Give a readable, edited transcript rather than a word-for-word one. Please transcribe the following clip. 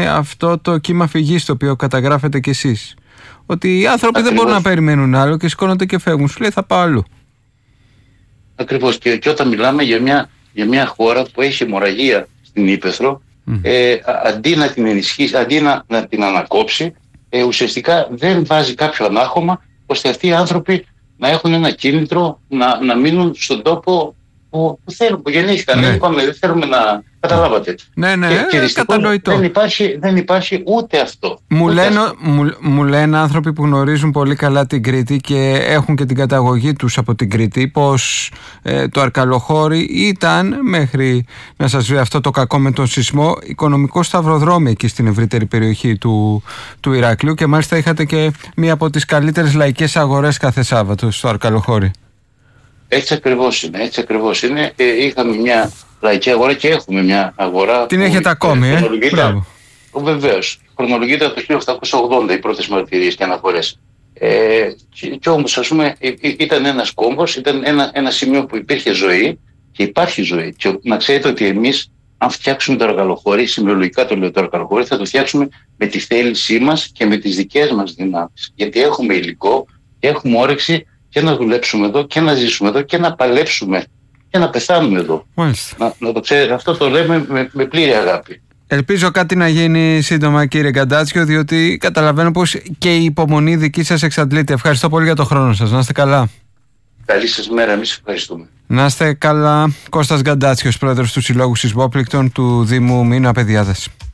αυτό το κύμα φυγής το οποίο καταγράφετε κι εσείς. Ότι οι άνθρωποι δεν μπορούν να περιμένουν άλλο και σηκώνονται και φεύγουν. Σου λέει θα πάω αλλού. Ακριβώς. Και όταν μιλάμε για μια χώρα που έχει αιμορραγία στην ύπαιθρο, αντί να την ενισχύσει, αντί να την ανακόψει, ουσιαστικά δεν βάζει κάποιο ανάχωμα ώστε αυτοί οι άνθρωποι να έχουν ένα κίνητρο να μείνουν στον τόπο που θέλουν, που γεννήθηκαν. Δεν θέλουμε να... Καταλάβατε. Ναι, και κατανοητό. Δεν υπάρχει ούτε αυτό. Μου λένε άνθρωποι που γνωρίζουν πολύ καλά την Κρήτη και έχουν και την καταγωγή τους από την Κρήτη πως το Αρκαλοχώρι ήταν, μέχρι να σας βρει αυτό το κακό με τον σεισμό, οικονομικό σταυροδρόμι εκεί στην ευρύτερη περιοχή του Ηράκλειου, και μάλιστα είχατε και μία από τις καλύτερες λαϊκές αγορές κάθε Σάββατο στο Αρκαλοχώρι. Έτσι ακριβώς είναι. Είχαμε μια λαϊκή αγορά και έχουμε μια αγορά. Την έχετε ακόμη, Μπράβο. Βεβαίως. Χρονολογείται από το 1880 οι πρώτες μαρτυρίες και αναφορές. Και όμως, ας πούμε, ήταν ένας κόμβος, ήταν ένα σημείο που υπήρχε ζωή και υπάρχει ζωή. Και να ξέρετε ότι εμείς, αν φτιάξουμε το Αρκαλοχώρι, σημειολογικά το λέω το Αρκαλοχώρι, θα το φτιάξουμε με τη θέλησή μας και με τις δικές μας δυνάμεις. Γιατί έχουμε υλικό και έχουμε όρεξη και να δουλέψουμε εδώ και να ζήσουμε εδώ και να παλέψουμε και να πεθάνουμε εδώ. Να το ξέρετε, αυτό το λέμε με πλήρη αγάπη. Ελπίζω κάτι να γίνει σύντομα, κύριε Γκαντάτσιο, διότι καταλαβαίνω πως και η υπομονή δική σας εξαντλείται. Ευχαριστώ πολύ για το χρόνο σας. Να είστε καλά. Καλή σας μέρα, εμείς ευχαριστούμε. Να είστε καλά. Κώστας Γκαντάτσιος, πρόεδρος του Συλλόγου Σεισμόπληκτων του Δήμου Μήνου Απεδιάδας.